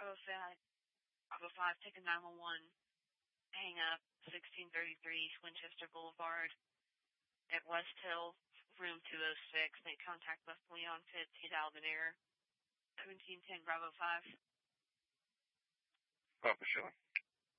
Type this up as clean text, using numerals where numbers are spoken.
Bravo 5, take a 911, hang up, 1633 Winchester Boulevard at West Hill, room 206. Make contact with Leon Pitts. He dialed in error. 1710 Bravo 5. Papa Shelley.